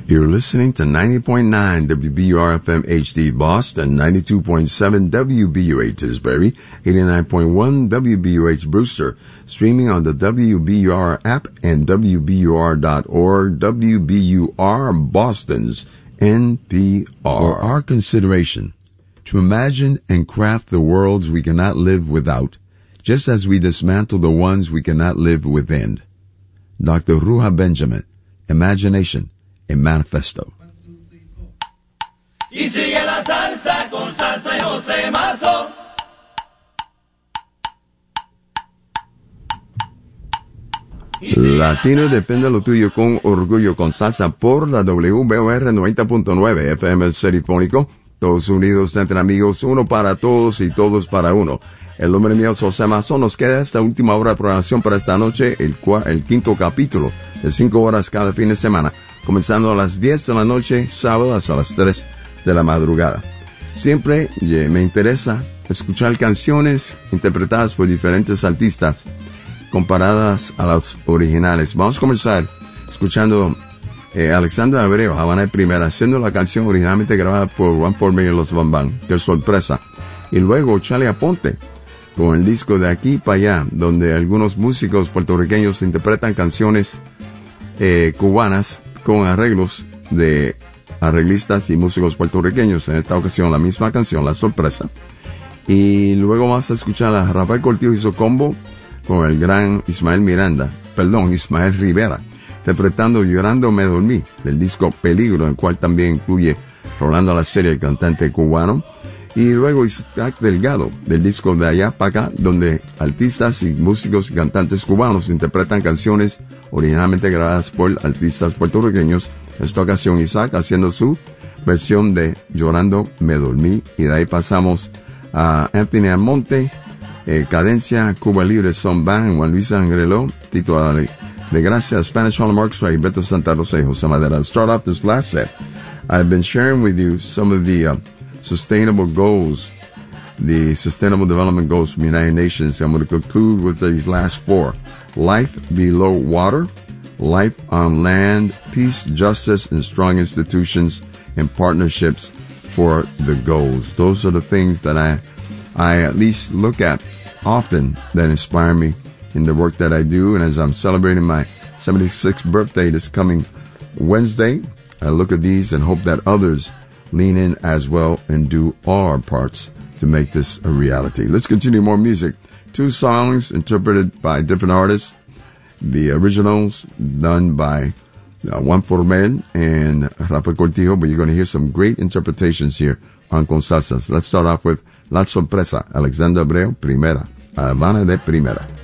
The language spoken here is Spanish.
You're listening to 90.9 WBUR-FM HD Boston, 92.7 WBUH Tisbury, 89.1 WBUH Brewster, streaming on the WBUR app and WBUR.org, WBUR Boston's NPR. For our consideration, to imagine and craft the worlds we cannot live without, just as we dismantle the ones we cannot live within. Dr. Ruha Benjamin, Imagination, a Manifesto. Y sigue la salsa con Salsa y José Mazo. Latino, depende lo tuyo con orgullo, con salsa por la WBUR 90.9 FM Serifónico. Todos unidos entre amigos, uno para todos y todos para uno. El nombre mío es José Mazo. Nos queda esta última hora de programación para esta noche, el quinto capítulo de 5 horas cada fin de semana, comenzando a las 10 de la noche, sábado hasta las 3 de la madrugada. Siempre me interesa escuchar canciones interpretadas por diferentes artistas, comparadas a las originales. Vamos a comenzar escuchando Alexandra Abreu, Habana de Primera, siendo la canción originalmente grabada por Juan Forme y los Bambán, que es Sorpresa. Y luego Charlie Aponte, con el disco De Aquí para Allá, donde algunos músicos puertorriqueños interpretan canciones cubanas con arreglos de arreglistas y músicos puertorriqueños. En esta ocasión la misma canción, La Sorpresa. Y luego vamos a escuchar a Rafael Cortijo y su combo con el gran Ismael Rivera, interpretando Llorando Me Dormí, del disco Peligro, el cual también incluye Rolando la Serie, el cantante cubano. Y luego Isaac Delgado, del disco De Allá para Acá, donde artistas y músicos y cantantes cubanos interpretan canciones originalmente grabadas por artistas puertorriqueños. En esta ocasión Isaac haciendo su versión de Llorando Me Dormí. Y de ahí pasamos a Anthony Almonte, Cadencia, Cuba Libre Son Band, Juan Luis Angreló, Tito de Gracia, Spanish Harlem Orchestra, y Beto Santa Rosa y José Madera. To start off this last set, I've been sharing with you some of the sustainable goals, the Sustainable Development Goals from the United Nations. I'm going to conclude with these last 4. Life below water, life on land, peace, justice, and strong institutions and partnerships for the goals. Those are the things that I at least look at often that inspire me in the work that I do. And as I'm celebrating my 76th birthday this coming Wednesday, I look at these and hope that others lean in as well and do all our parts to make this a reality. Let's continue more music. 2 songs interpreted by different artists. The originals done by Juan Formel and Rafael Cortijo, but you're going to hear some great interpretations here on Con Salsas. Let's start off with La Sorpresa, Alexandra Abreu, Primera, Habana de Primera.